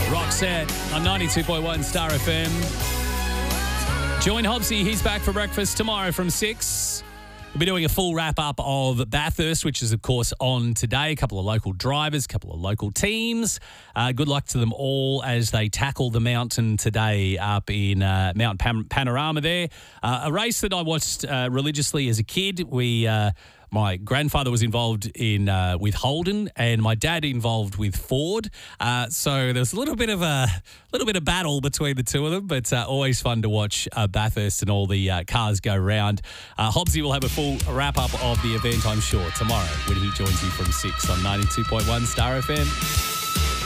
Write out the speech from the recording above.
Roxette on 92.1 Star FM. Join Hobbsy. He's back for breakfast tomorrow from 6. We'll be doing a full wrap-up of Bathurst, which is, of course, on today. A couple of local drivers, a couple of local teams. Good luck to them all as they tackle the mountain today up in Mount Panorama there. A race that I watched religiously as a kid. My grandfather was involved in with Holden, and my dad involved with Ford. So there was a little bit of battle between the two of them, but always fun to watch Bathurst and all the cars go round. Hobbsy will have a full wrap up of the event, I'm sure, tomorrow when he joins you from 6 on 92.1 Star FM.